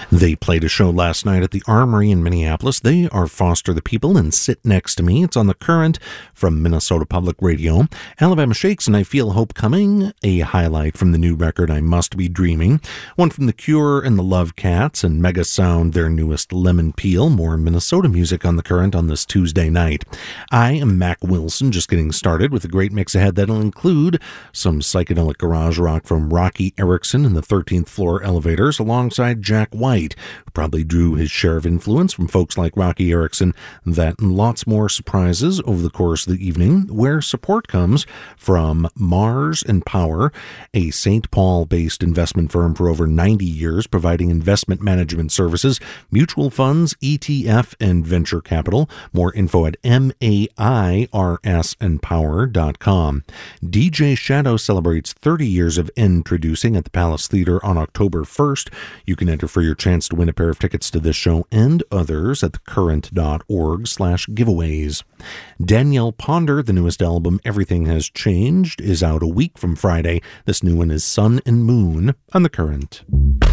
They played a show last night at the Armory in Minneapolis. They are Foster the People and Sit Next to Me. It's on The Current from Minnesota Public Radio. Alabama Shakes and I Feel Hope Coming, a highlight from the new record I Must Be Dreaming. One from The Cure and the Love Cats, and Mega Sound, their newest Lemon Peel. More Minnesota music on The Current on this Tuesday night. I am Mac Wilson, just getting started with a great mix ahead that'll include some psychedelic garage rock from Rocky Erickson and the 13th Floor Elevators, alongside Jack White, who probably drew his share of influence from folks like Rocky Erickson. That and lots more surprises over the course of the evening, where support comes from Mars and Power, a St. Paul-based investment firm for over 90 years, providing investment management services, mutual funds, ETF, and venture capital. More info at MAIRSandpower.com. DJ Shadow celebrates 30 years of introducing at the Palace Theater on October 1st. You can enter for your chance to win a pair of tickets to this show and others at thecurrent.org/giveaways. Danielle Ponder, the newest album, Everything Has Changed, is out a week from Friday. This new one is Sun and Moon on The Current.